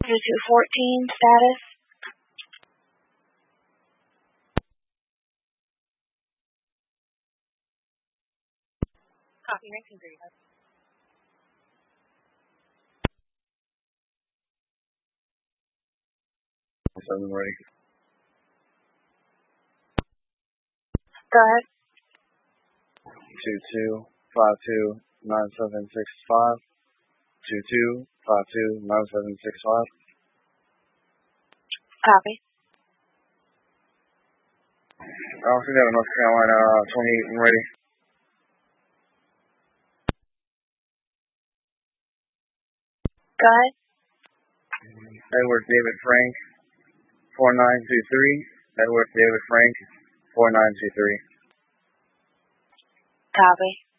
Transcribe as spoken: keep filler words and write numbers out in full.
two two fourteen, status. Copy, nineteen thirty-five. Seven ready. Go ahead. Two two five two nine seven six five. Two two five two nine seven six five. Copy. Altogether, North Carolina, twenty-eight and ready. Go ahead. Edward David Frank, four nine two three. Edward David Frank, four nine two three. Copy.